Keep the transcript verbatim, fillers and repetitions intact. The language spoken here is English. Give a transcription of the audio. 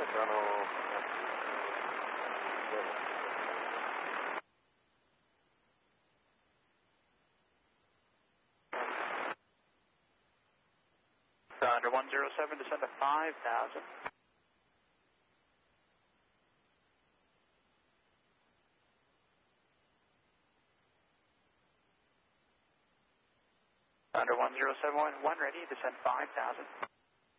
Under one zero seven, descend to five thousand. Under one zero seven one, one ready, descend five thousand.